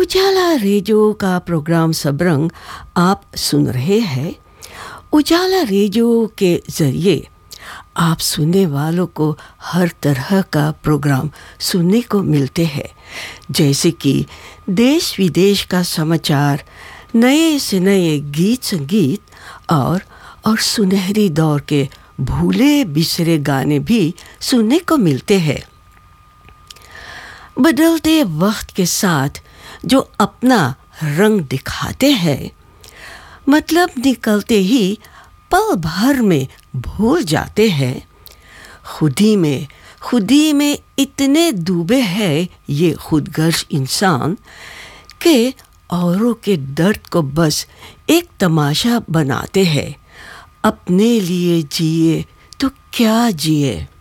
उजाला radio का programme Sabrang आप सुन रहे हैं। उजाला रेडियो के ज़रिए आप सुनने वालों को हर तरह का प्रोग्राम सुनने को मिलते हैं, जैसे कि देश विदेश का समाचार, नए से नए गीत संगीत और सुनहरी दौर के भूले बिसरे गाने भी सुनने को मिलते हैं। बदलते वक्त के साथ जो अपना रंग दिखाते हैं, मतलब निकलते ही पल भर में भूल जाते हैं। खुदी में इतने डूबे हैं ये खुदगर्ज इंसान के औरों के दर्द को बस एक तमाशा बनाते हैं। अपने लिए जिए तो क्या जिए।